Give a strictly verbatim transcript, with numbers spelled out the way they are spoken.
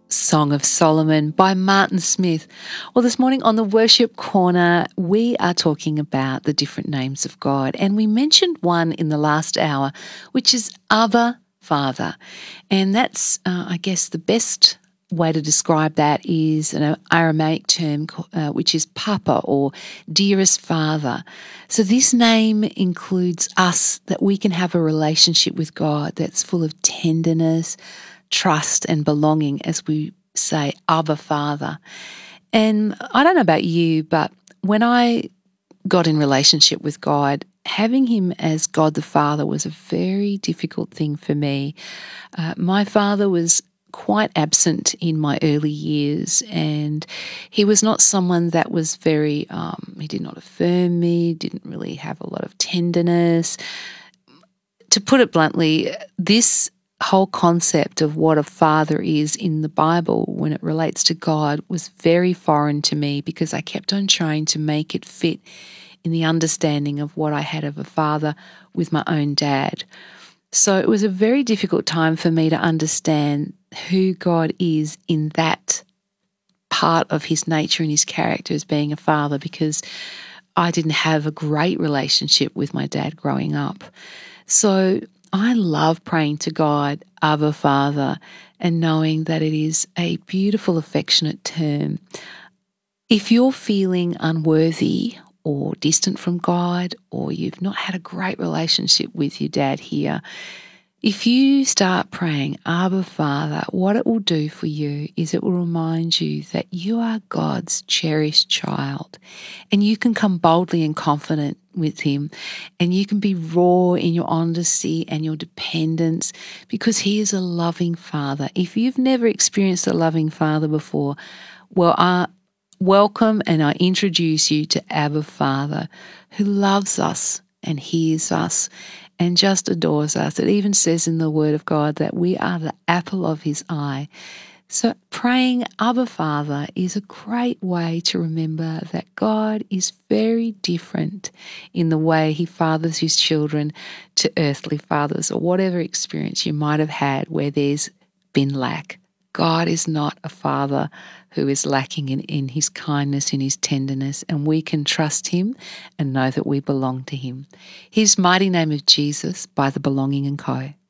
Song of Solomon by Martin Smith. Well, this morning on the Worship Corner, we are talking about the different names of God, and we mentioned one in the last hour, which is Abba, Father. And that's, uh, I guess, the best way to describe that is an Aramaic term, uh, which is Papa, or dearest Father. So this name includes us, that we can have a relationship with God that's full of tenderness, trust and belonging, as we say, Abba, Father. And I don't know about you, but when I got in relationship with God, having him as God the Father was a very difficult thing for me. Uh, my father was quite absent in my early years, and he was not someone that was very, um, he did not affirm me, didn't really have a lot of tenderness. To put it bluntly, this whole concept of what a father is in the Bible when it relates to God was very foreign to me, because I kept on trying to make it fit in the understanding of what I had of a father with my own dad. So it was a very difficult time for me to understand who God is in that part of his nature and his character as being a father, because I didn't have a great relationship with my dad growing up. So I love praying to God, Abba, Father, and knowing that it is a beautiful, affectionate term. If you're feeling unworthy or distant from God, or you've not had a great relationship with your dad here, if you start praying, Abba, Father, what it will do for you is it will remind you that you are God's cherished child, and you can come boldly and confident with him, and you can be raw in your honesty and your dependence, because he is a loving Father. If you've never experienced a loving Father before, well, I welcome and I introduce you to Abba, Father, who loves us and hears us and just adores us. It even says in the Word of God that we are the apple of his eye. So praying Abba, Father is a great way to remember that God is very different in the way he fathers his children to earthly fathers, or whatever experience you might have had where there's been lack. God is not a father who is lacking in, in his kindness, in his tenderness, and we can trust him and know that we belong to him. His mighty name of Jesus by the Belonging and Co.